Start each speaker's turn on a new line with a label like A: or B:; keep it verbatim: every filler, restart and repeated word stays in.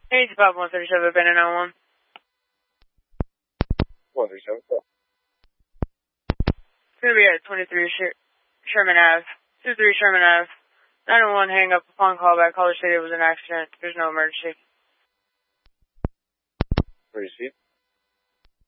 A: Hey, it's Bob one thirty-seven, Bennett nine one.
B: one thirty-seven, go.
A: It's going to be at twenty-three Sher- Sherman Ave. two three Sherman Ave. nine one one hang up upon callback. Caller stated it was an accident. There's no emergency.
B: Receive.